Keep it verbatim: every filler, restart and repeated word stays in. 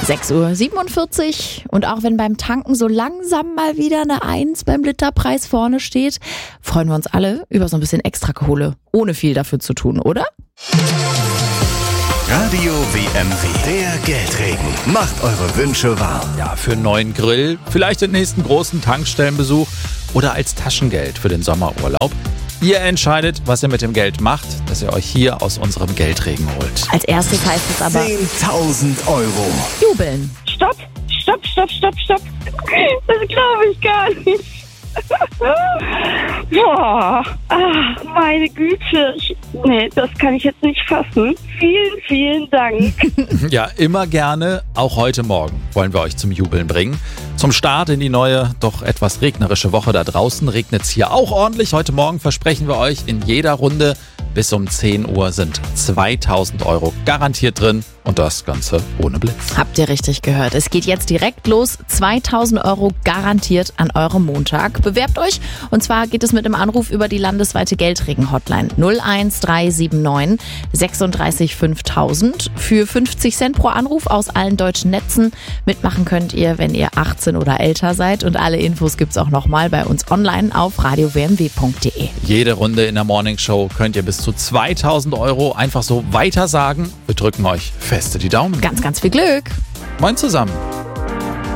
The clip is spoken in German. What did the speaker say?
sechs Uhr siebenundvierzig und auch wenn beim Tanken so langsam mal wieder eine Eins beim Literpreis vorne steht, freuen wir uns alle über so ein bisschen Extrakohle, ohne viel dafür zu tun, oder? Radio W M W, der Geldregen. Macht eure Wünsche wahr. Ja, für einen neuen Grill, vielleicht den nächsten großen Tankstellenbesuch oder als Taschengeld für den Sommerurlaub. Ihr entscheidet, was ihr mit dem Geld macht, das ihr euch hier aus unserem Geldregen holt. Als erstes heißt es aber zehntausend Euro. jubeln. Stopp, stopp, stopp, stopp, stopp. Das glaube ich gar nicht. Boah, ah, meine Güte. Ich, nee, das kann ich jetzt nicht fassen. Vielen, vielen Dank. Ja, immer gerne. Auch heute Morgen wollen wir euch zum Jubeln bringen. Zum Start in die neue, doch etwas regnerische Woche da draußen regnet es hier auch ordentlich. Heute Morgen versprechen wir euch, in jeder Runde bis um zehn Uhr sind zweitausend Euro garantiert drin und das Ganze ohne Blitz. Habt ihr richtig gehört. Es geht jetzt direkt los. zweitausend Euro garantiert an eurem Montag. Bewerbt euch und zwar geht es mit einem Anruf über die landesweite Geldregen-Hotline null eins drei sieben neun sechsunddreißig fünftausend. Für fünfzig Cent pro Anruf aus allen deutschen Netzen. Mitmachen könnt ihr, wenn ihr achtzehn oder älter seid und alle Infos gibt's auch nochmal bei uns online auf radio w m w punkt d e. Jede Runde in der Morning Show könnt ihr bis zu zweitausend Euro einfach so weitersagen. Wir drücken euch feste die Daumen. Ganz, ganz viel Glück. Moin zusammen.